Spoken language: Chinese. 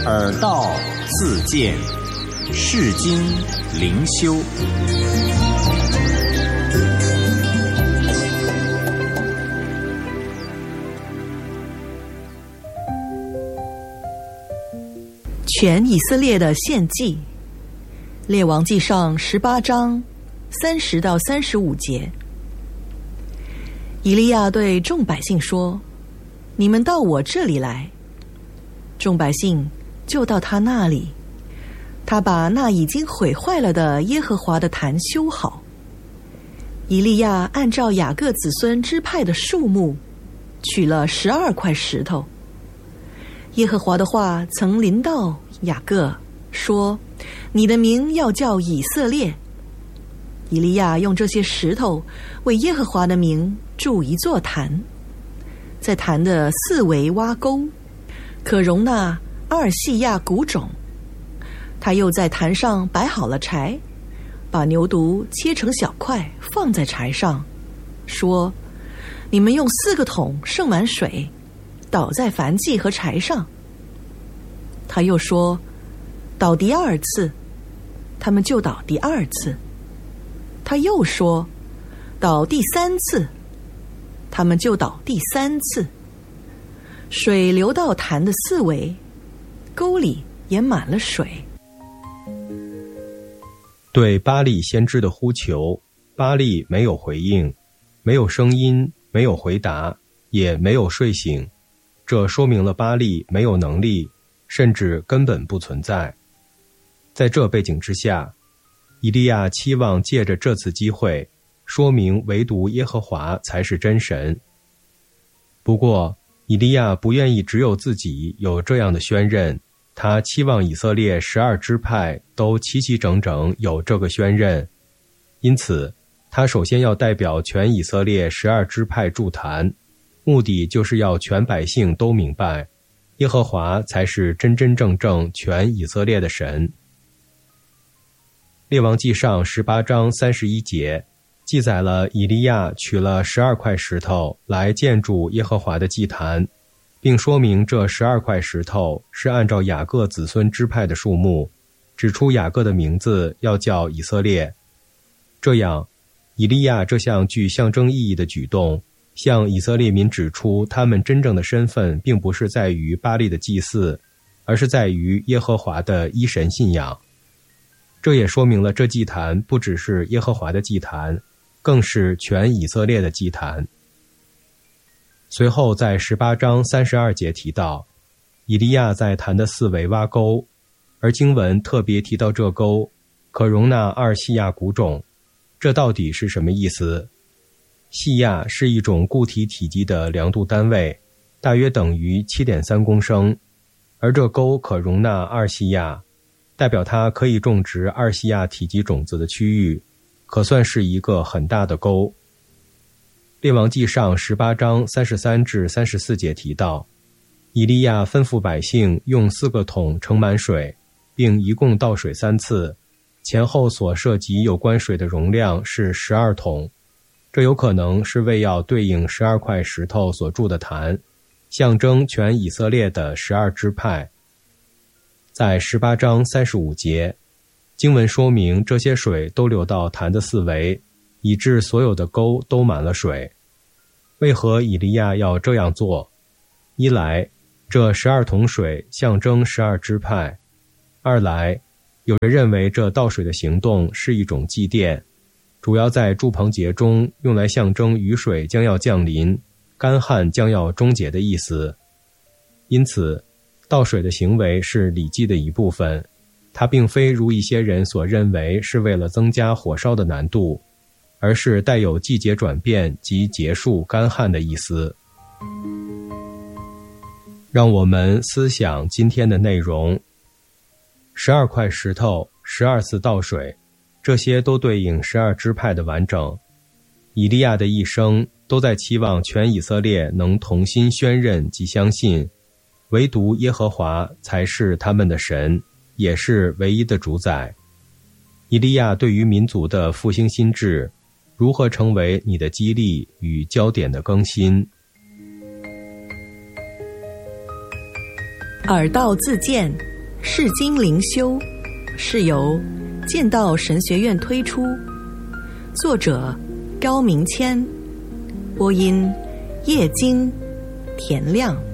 耳道自见，世经灵修。 全以色列的献祭，列王纪上18章30到35节。以利亚对众百姓说：你们到我这里来。众百姓就到他那里，他把那已经毁坏了的耶和华的坛修好。以利亚按照雅各子孙支派的数目，取了12块石头。耶和华的话曾临到雅各，说：你的名要叫以色列。以利亚用这些石头为耶和华的名筑一座坛，在坛的四围挖沟，可容纳2细亚谷种。他又在坛上摆好了柴，把牛犊切成小块放在柴上，说：你们用4个桶盛满水，倒在燔祭和柴上。他又说：倒第2次，他们就倒第2次。他又说：倒第3次，他们就倒第3次。水流到坛的4围，沟里也满了水。 对巴力先知的呼求，巴力没有回应，没有声音，没有回答，也没有睡醒。这说明了巴力没有能力，甚至根本不存在。在这背景之下，以利亚期望借着这次机会，说明唯独耶和华才是真神。不过，以利亚不愿意只有自己有这样的宣认，他期望以色列12支派都齐齐整整有这个宣认。因此，他首先要代表全以色列12支派筑坛，目的就是要全百姓都明白，耶和华才是真真正正全以色列的神。列王纪上18章31节记载了以利亚取了12块石头来建筑耶和华的祭坛，并说明这12块石头是按照雅各子孙支派的数目，指出雅各的名字要叫以色列。这样，以利亚这项具象征意义的举动，向以色列民指出他们真正的身份并不是在于巴力的祭祀，而是在于耶和华的一神信仰。这也说明了这祭坛不只是耶和华的祭坛，更是全以色列的祭坛。随后在18章32节提到，以利亚在坛的4围挖沟，而经文特别提到这沟可容纳2细亚谷种。这到底是什么意思？细亚是一种固体体积的量度单位，大约等于 7.3 公升，而这沟可容纳2细亚，代表它可以种植2细亚体积种子的区域，可算是一个很大的沟。列王纪上18章33至34节提到，以利亚吩咐百姓用4个桶盛满水，并一共倒水3次，前后所涉及有关水的容量是12桶。这有可能是为要对应12块石头所筑的坛，象征全以色列的12支派。在18章35节，经文说明这些水都流到坛的4围，以致所有的沟都满了水。为何以利亚要这样做？一来，这12桶水象征12支派；二来，有人认为这倒水的行动是一种祭奠，主要在住棚节中用来象征雨水将要降临，干旱将要终结的意思。因此，倒水的行为是礼祭的一部分，它并非如一些人所认为是为了增加火烧的难度，而是带有季节转变及结束干旱的意思。让我们思想今天的内容。12块石头，12次倒水，这些都对应12支派的完整。以利亚的一生都在期望全以色列能同心宣认及相信，唯独耶和华才是他们的神，也是唯一的主宰。以利亚对于民族的复兴心志，如何成为你的激励与焦点的更新？ 耳道自见， 释经灵修是由剑道神学院推出，作者高明谦，播音叶金、田亮。